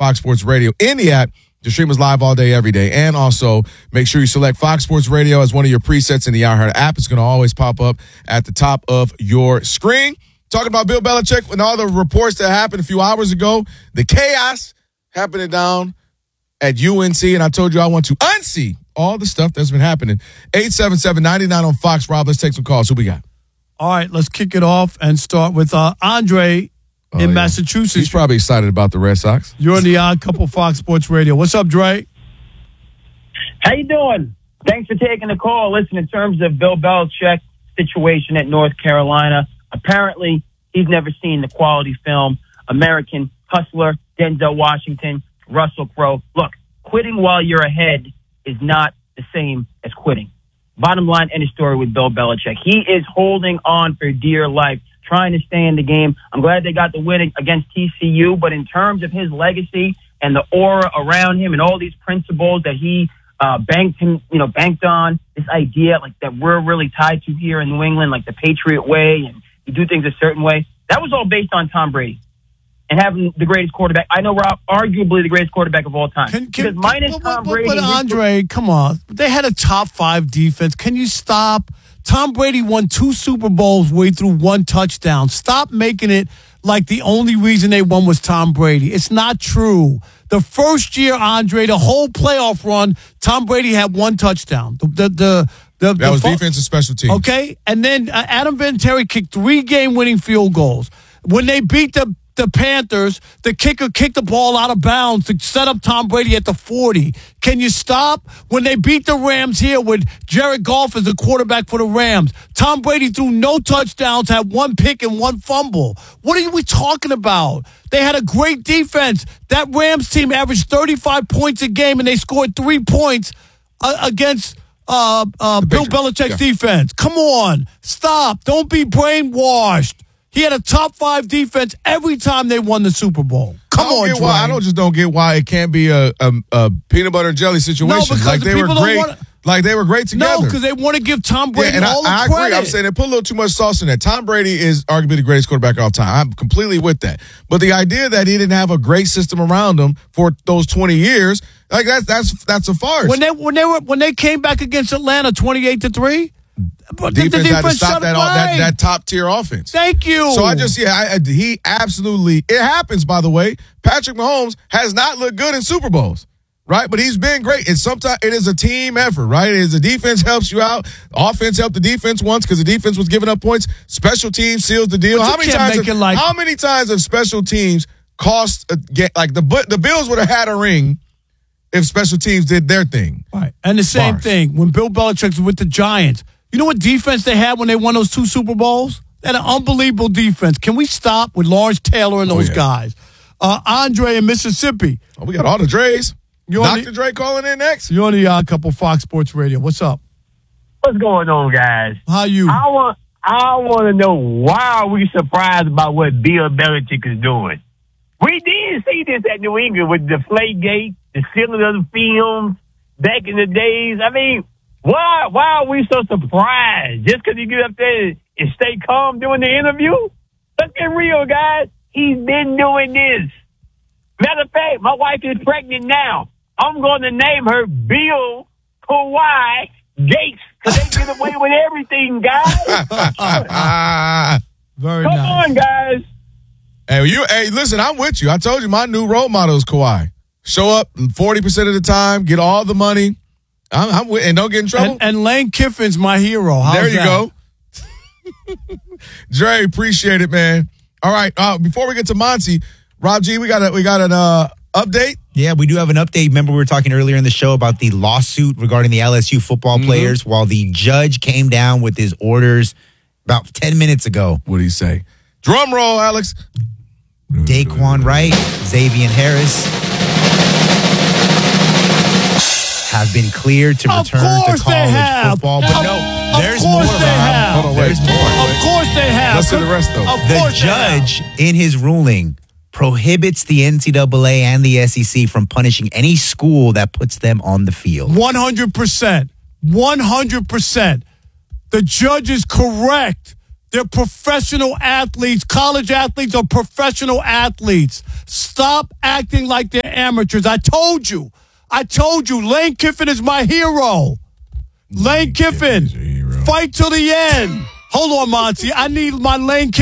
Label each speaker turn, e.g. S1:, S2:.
S1: Fox Sports Radio in the app to stream us live all day, every day. And also, make sure you select Fox Sports Radio as one of your presets in the iHeart app. It's going to always pop up at the top of your screen. Talking about Bill Belichick and all the reports that happened a few hours ago, the chaos happening down at UNC, and I told you I want to unsee all the stuff that's been happening. 877-99 on Fox. Rob, let's take some calls. Who we got?
S2: All right, let's kick it off and start with Andre in Massachusetts.
S1: He's probably excited about the Red Sox.
S2: You're on the Odd Couple Fox Sports Radio. What's up, Dre?
S3: How you doing? Thanks for taking the call. Listen, in terms of Bill Belichick's situation at North Carolina, apparently he's never seen the quality film American Hustler, Denzel Washington, Russell Crowe. Look, quitting while you're ahead is not the same as quitting. Bottom line, end of story with Bill Belichick. He is holding on for dear life, trying to stay in the game. I'm glad they got the win against TCU, but in terms of his legacy and the aura around him and all these principles that he banked on, this idea like that we're really tied to here in New England, like the Patriot way, and you do things a certain way. That was all based on Tom Brady and having the greatest quarterback. I know Rob, arguably the greatest quarterback of all time. Tom Brady.
S2: But Andre, come on. They had a top 5 defense. Can you stop? Tom Brady won 2 Super Bowls where he threw 1 touchdown. Stop making it like the only reason they won was Tom Brady. It's not true. The first year, Andre, the whole playoff run, Tom Brady had 1 touchdown. That
S1: was defense and special teams.
S2: Okay, and then Adam Vinatieri kicked 3 game-winning field goals. When they beat the Panthers, the kicker kicked the ball out of bounds to set up Tom Brady at the 40. Can you stop? When they beat the Rams here with Jared Goff as the quarterback for the Rams, Tom Brady threw no touchdowns, had 1 pick and 1 fumble. What are we talking about? They had a great defense. That Rams team averaged 35 points a game, and they scored 3 points against Bill Belichick's defense. Come on. Stop. Don't be brainwashed. He had a top 5 defense every time they won the Super Bowl. Come on, Dre.
S1: I don't get why it can't be a peanut butter and jelly situation.
S2: No, because
S1: like they were great. Like they were great together.
S2: No, because they want to give Tom Brady all the
S1: I
S2: credit.
S1: agree. I'm saying they put a little too much sauce in that. Tom Brady is arguably the greatest quarterback of all time. I'm completely with that. But the idea that he didn't have a great system around him for those 20 years, like that's a farce.
S2: When they came back against Atlanta 28-3.
S1: But the defense had to stop that top tier offense.
S2: Thank you.
S1: So he absolutely, it happens, by the way. Patrick Mahomes has not looked good in Super Bowls, right? But he's been great. And sometimes it is a team effort, right? It is the defense helps you out. Offense helped the defense once because the defense was giving up points. Special teams seals the deal. How many times have special teams cost the Bills would have had a ring if special teams did their thing?
S2: Right. And the same thing when Bill Belichick was with the Giants. You know what defense they had when they won those 2 Super Bowls? They had an unbelievable defense. Can we stop with Lawrence Taylor and those guys? Andre in Mississippi.
S1: Oh, we got all the Dre's. Dr. Dre calling in next.
S2: You're on the Odd Couple Fox Sports Radio. What's up?
S4: What's going on, guys?
S2: How you?
S4: I want to know, why are we surprised about what Bill Belichick is doing? We did see this at New England with the Deflategate, the stealing of the films back in the days. I mean, why are we so surprised? Just because you get up there and stay calm during the interview? Let's get real, guys. He's been doing this. Matter of fact, my wife is pregnant now. I'm going to name her Bill Kawhi Gates because they get away with everything, guys.
S2: Very
S4: Come
S2: nice.
S4: on, guys.
S1: Hey, listen, I'm with you. I told you my new role model is Kawhi. Show up 40% of the time, get all the money. I'm with, and don't get in trouble.
S2: And Lane Kiffin's my hero.
S1: There you go. Dre, appreciate it, man. All right, before we get to Monty, Rob G, we got an update.
S5: Yeah, we do have an update. Remember, we were talking earlier in the show about the lawsuit regarding the LSU football players. While the judge came down with his orders about 10 minutes ago.
S1: What did he say? Drum roll, Alex.
S5: Daquan Wright, Xavier Harris have been cleared to return to college football. But no, there's more, Rob.
S1: Hold on, wait.
S2: There's more. Of course they have.
S1: Let's do the rest, though.
S5: The judge, in his ruling, prohibits the NCAA and the SEC from punishing any school that puts them on the field.
S2: 100%. 100%. The judge is correct. They're professional athletes. College athletes are professional athletes. Stop acting like they're amateurs. I told you. Lane Kiffin is my hero. Lane Kiffin. Fight till the end. Hold on, Monty. I need my Lane Kiffin.